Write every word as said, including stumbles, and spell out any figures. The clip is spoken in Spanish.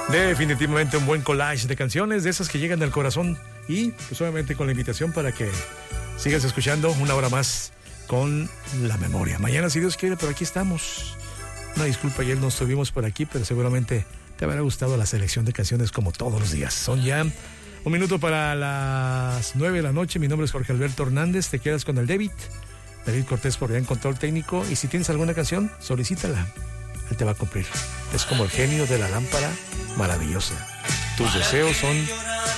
Definitivamente un buen collage de canciones, de esas que llegan al corazón. Y pues obviamente con la invitación para que sigas escuchando una hora más con la memoria. Mañana, si Dios quiere, por aquí estamos. Una disculpa, ayer no estuvimos por aquí, pero seguramente te habrá gustado la selección de canciones como todos los días. Son ya un minuto para las nueve de la noche. Mi nombre es Jorge Alberto Hernández. Te quedas con el David. David Cortés por allá en control técnico. Y si tienes alguna canción, solicítala. Él te va a cumplir. Es como el genio de la lámpara maravillosa. Tus deseos son